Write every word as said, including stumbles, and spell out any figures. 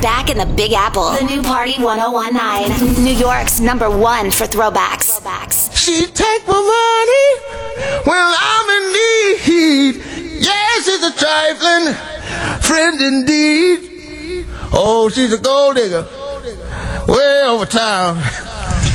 back in the Big Apple. The new Party one oh one nine. New York's number one for throwbacks. throwbacks. She take my money when I'm in need. Yes, she's a trifling friend indeed. Oh, she's a gold digger way over town.